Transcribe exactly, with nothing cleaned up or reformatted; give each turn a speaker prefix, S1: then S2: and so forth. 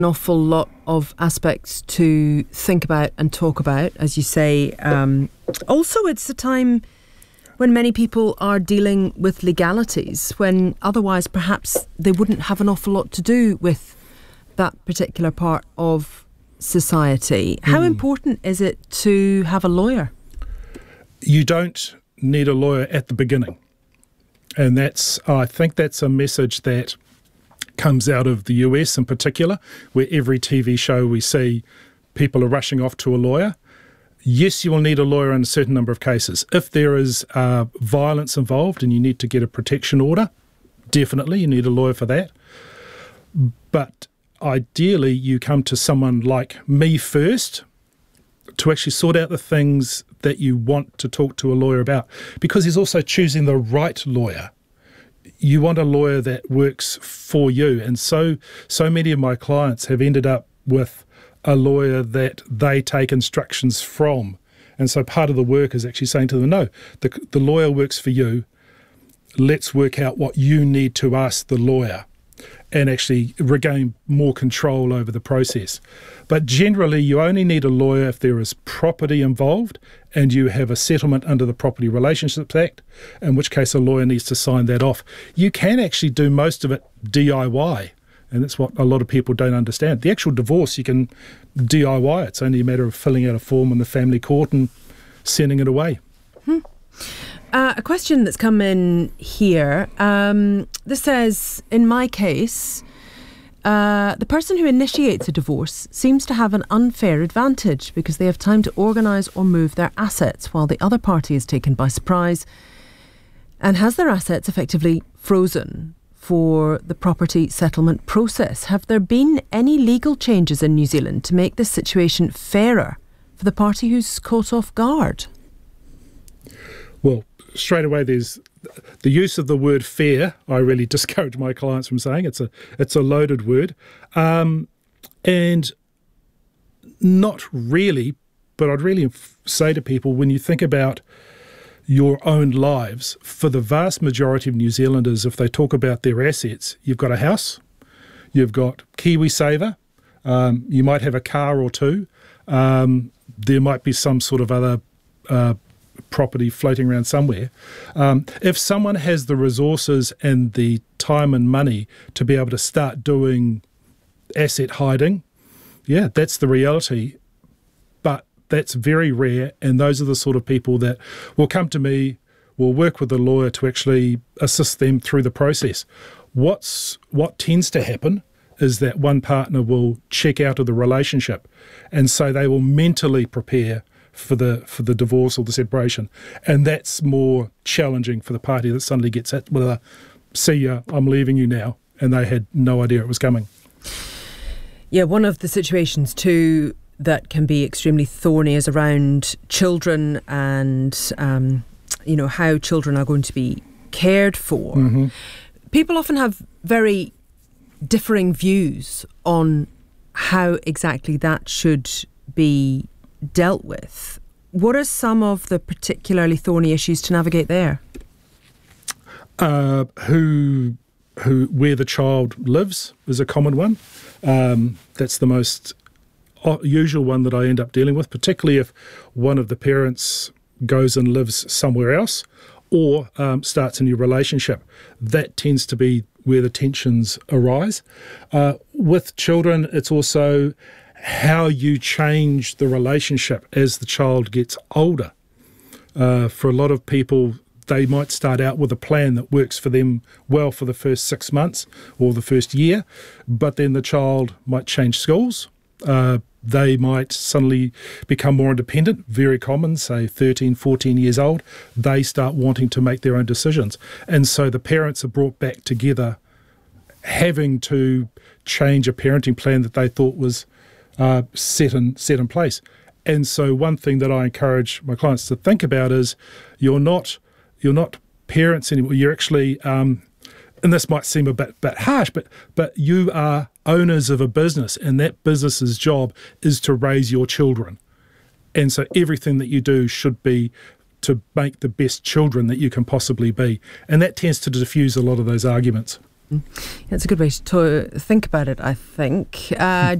S1: An awful lot of aspects to think about and talk about, as you say. Um, also, it's a time when many people are dealing with legalities, when otherwise perhaps they wouldn't have an awful lot to do with that particular part of society. Mm. How important is it to have a lawyer?
S2: You don't need a lawyer at the beginning. And that's, I think that's a message that comes out of the U S in particular, where every T V show we see, people are rushing off to a lawyer. Yes, you will need a lawyer in a certain number of cases. If there is uh, violence involved and you need to get a protection order, definitely you need a lawyer for that. But ideally, you come to someone like me first to actually sort out the things that you want to talk to a lawyer about, because he's also choosing the right lawyer. You want a lawyer that works for you. And so so many of my clients have ended up with a lawyer that they take instructions from. And so part of the work is actually saying to them, no, the, the lawyer works for you. Let's work out what you need to ask the lawyer and actually regain more control over the process. But generally, you only need a lawyer if there is property involved and you have a settlement under the Property Relationships Act, in which case a lawyer needs to sign that off. You can actually do most of it D I Y, and that's what a lot of people don't understand. The actual divorce, you can D I Y. It's only a matter of filling out a form in the family court and sending it away.
S1: Hmm. Uh, a question that's come in here. Um, this says, in my case, uh, the person who initiates a divorce seems to have an unfair advantage because they have time to organise or move their assets while the other party is taken by surprise and has their assets effectively frozen for the property settlement process. Have there been any legal changes in New Zealand to make this situation fairer for the party who's caught off guard?
S2: Well, straight away, there's the use of the word fair. I really discourage my clients from saying it's a it's a loaded word, um, and not really. But I'd really f- say to people, when you think about your own lives, for the vast majority of New Zealanders, if they talk about their assets, you've got a house, you've got KiwiSaver, um, you might have a car or two, um, there might be some sort of other Uh, property floating around somewhere. Um, if someone has the resources and the time and money to be able to start doing asset hiding, yeah, that's the reality. But that's very rare, and those are the sort of people that will come to me, will work with a lawyer to actually assist them through the process. What's what tends to happen is that one partner will check out of the relationship, and so they will mentally prepare for the for the divorce or the separation, and that's more challenging for the party that suddenly gets it with a "see ya, I'm leaving you now," and they had no idea it was coming.
S1: Yeah, one of the situations too that can be extremely thorny is around children and um, you know, how children are going to be cared for. Mm-hmm. People often have very differing views on how exactly that should be dealt with. What are some of the particularly thorny issues to navigate there?
S2: Uh, who, who, where the child lives is a common one. Um, that's the most usual one that I end up dealing with, particularly if one of the parents goes and lives somewhere else or um, starts a new relationship. That tends to be where the tensions arise. Uh, with children, it's also how you change the relationship as the child gets older. Uh, for a lot of people, they might start out with a plan that works for them well for the first six months or the first year, but then the child might change schools. Uh, they might suddenly become more independent, very common, say thirteen, fourteen years old. They start wanting to make their own decisions. And so the parents are brought back together having to change a parenting plan that they thought was Uh, set in set in place. And so one thing that I encourage my clients to think about is you're not you're not parents anymore. You're actually, um, and this might seem a bit bit harsh, but but you are owners of a business, and that business's job is to raise your children. And so everything that you do should be to make the best children that you can possibly be. And that tends to diffuse a lot of those arguments.
S1: That's a good way to think about it, I think. Uh,